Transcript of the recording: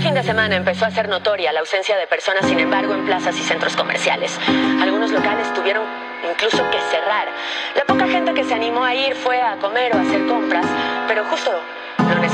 fin de semana empezó a ser notoria la ausencia de personas, sin embargo, en plazas y centros comerciales. Algunos locales tuvieron incluso que cerrar. La poca gente que se animó a ir fue a comer o a hacer compras, pero justo lo